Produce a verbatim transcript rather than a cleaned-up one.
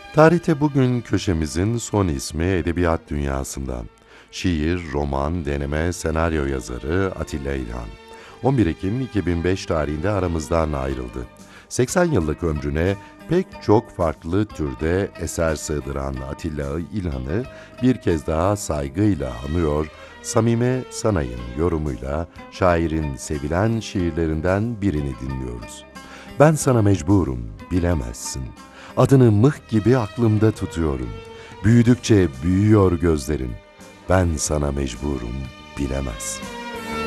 Tarihte bugün köşemizin son ismi edebiyat dünyasından. Şiir, roman, deneme, senaryo yazarı Atilla İlhan. on bir Ekim iki bin beş tarihinde aramızdan ayrıldı. seksen yıllık ömrüne pek çok farklı türde eser sığdıran Atilla İlhan'ı bir kez daha saygıyla anıyor, Samime Sanay'ın yorumuyla şairin sevilen şiirlerinden birini dinliyoruz. Ben sana mecburum, bilemezsin. Adını mıh gibi aklımda tutuyorum. Büyüdükçe büyüyor gözlerin. Ben sana mecburum, bilemezsin.